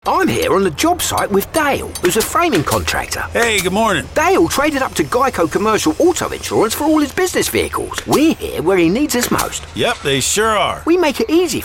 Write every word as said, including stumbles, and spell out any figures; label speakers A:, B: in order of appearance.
A: I'm here on the job site with Dale, who's a framing contractor.
B: Hey, good morning.
A: Dale traded up to Geico Commercial Auto Insurance for all his business vehicles. We're here where he needs us most.
B: Yep, they sure are.
A: We make it easy